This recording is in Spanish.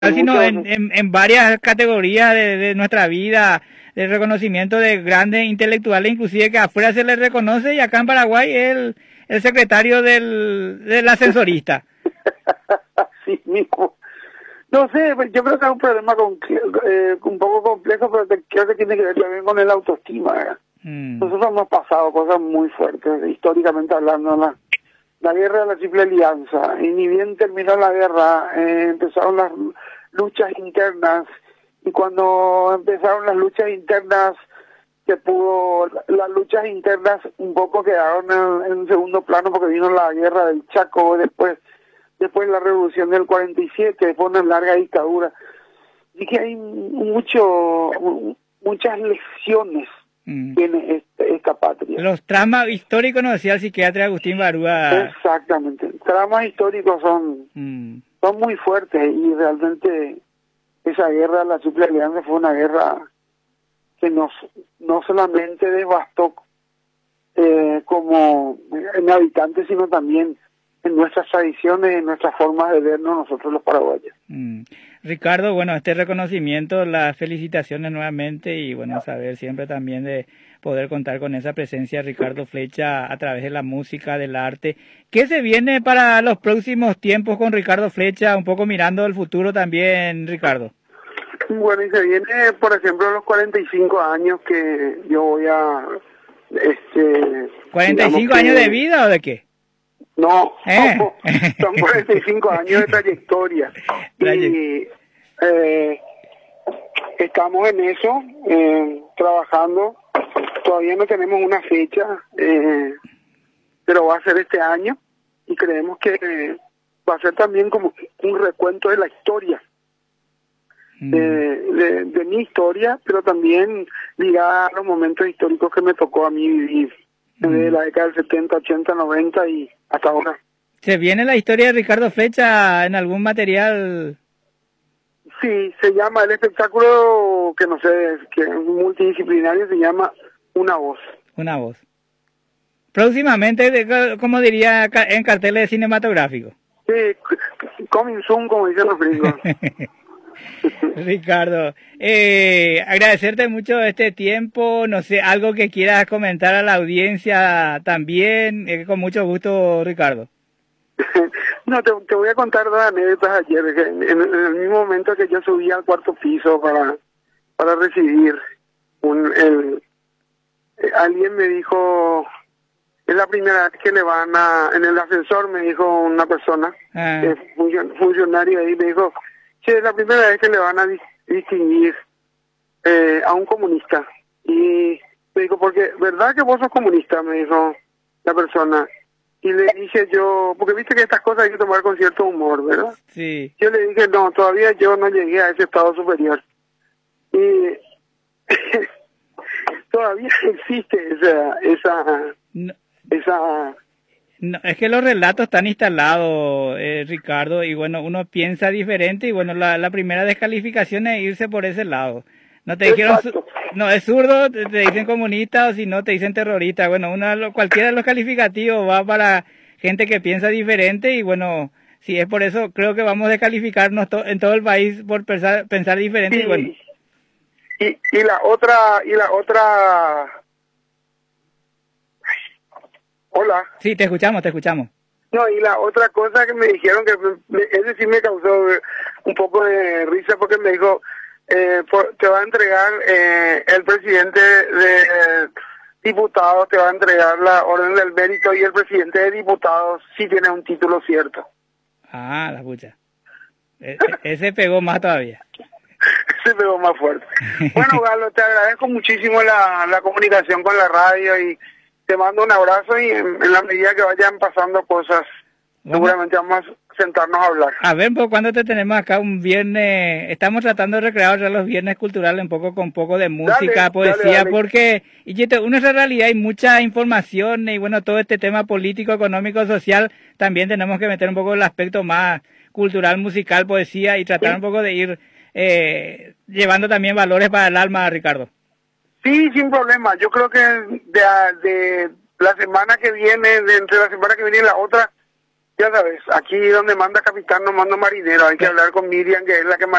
sino en varias categorías de nuestra vida, de reconocimiento de grandes intelectuales, inclusive que afuera se les reconoce, y acá en Paraguay el secretario del ascensorista. Así mismo. No sé, yo creo que es un problema un poco complejo, pero creo que tiene que ver también con el autoestima, ¿verdad? Nosotros hemos pasado cosas muy fuertes, históricamente hablando, la guerra de la Triple Alianza, y ni bien terminó la guerra, empezaron las luchas internas, y cuando empezaron las luchas internas, las luchas internas un poco quedaron en segundo plano porque vino la guerra del Chaco, después la revolución del 47, después una larga dictadura. Y que hay muchas lecciones tiene esta patria. Los traumas históricos, nos decía el psiquiatra Agustín Barúa. Exactamente. Traumas históricos son muy fuertes, y realmente esa guerra, la Triple Alianza, fue una guerra que no solamente devastó como en habitantes, sino también en nuestras tradiciones, en nuestras formas de vernos nosotros los paraguayos. Ricardo, bueno, este reconocimiento, las felicitaciones nuevamente, y bueno, saber siempre también de poder contar con esa presencia de Ricardo Flecha a través de la música, del arte. ¿Qué se viene para los próximos tiempos con Ricardo Flecha? Un poco mirando el futuro también, Ricardo. Bueno, y se viene, por ejemplo, los 45 años que yo voy a... ¿45 años de vida o de qué? No, son 45 años de trayectoria. Y estamos en eso, trabajando. Todavía no tenemos una fecha, pero va a ser este año, y creemos que va a ser también como un recuento de la historia, de mi historia, pero también ligada a los momentos históricos que me tocó a mí vivir, desde la década del 70, 80, 90 y hasta ahora. ¿Se viene la historia de Ricardo Flecha en algún material? Sí, se llama el espectáculo, que no sé, que es multidisciplinario, se llama Una Voz. Una Voz. Próximamente, como diría, en carteles cinematográficos. Sí, coming soon, como dicen los gringos. Ricardo, agradecerte mucho este tiempo, no sé, algo que quieras comentar a la audiencia también, con mucho gusto, Ricardo. No, te voy a contar dos anécdotas ayer, en el mismo momento que yo subí al cuarto piso para recibir alguien me dijo, es la primera vez que le van en el ascensor, me dijo una persona, funcionario ahí, me dijo, sí, es la primera vez que le van a distinguir a un comunista. Y me dijo, porque, ¿verdad que vos sos comunista? Me dijo la persona. Y le dije yo, porque viste que estas cosas hay que tomar con cierto humor, ¿verdad? Sí. Yo le dije, no, todavía yo no llegué a ese estado superior. Y todavía existe esa No, es que los relatos están instalados, Ricardo, y bueno, uno piensa diferente, y bueno, la primera descalificación es irse por ese lado. No te dijeron, no, es zurdo, te dicen comunista, o si no, te dicen terrorista. Bueno, cualquiera de los calificativos va para gente que piensa diferente, y bueno, si es por eso, creo que vamos a descalificarnos en todo el país por pensar diferente, sí. Y bueno. Y la otra... Hola. Sí, te escuchamos. No, y la otra cosa que me dijeron, que es decir, me causó un poco de risa, porque me dijo, te va a entregar el presidente de diputados, te va a entregar la orden del mérito, y el presidente de diputados sí tiene un título cierto. Ah, la pucha. Ese pegó más todavía. Se pegó más fuerte. Bueno, Galo, te agradezco muchísimo la comunicación con la radio, y te mando un abrazo, y en la medida que vayan pasando cosas, seguramente vamos a sentarnos a hablar. A ver, pues, ¿cuándo te tenemos acá un viernes? Estamos tratando de recrear ya los viernes culturales, un poco de música, poesía, dale. Porque nuestra realidad hay mucha información, y bueno, todo este tema político, económico, social, también tenemos que meter un poco el aspecto más cultural, musical, poesía, y tratar un poco de ir llevando también valores para el alma, Ricardo. Sí, sin problema. Yo creo que de la semana que viene, entre la semana que viene y la otra, Ya sabes, aquí donde manda capitán no manda marinero, hay que hablar con Miriam, que es la que